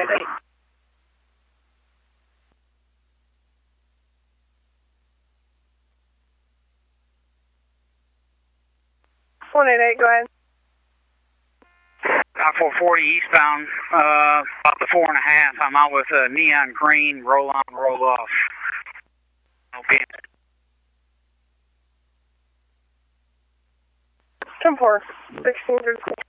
188. 188, go ahead. I-440 eastbound, about the 4.5. I'm out with neon green, roll on, roll off. Okay. 10-4, 16 through 20.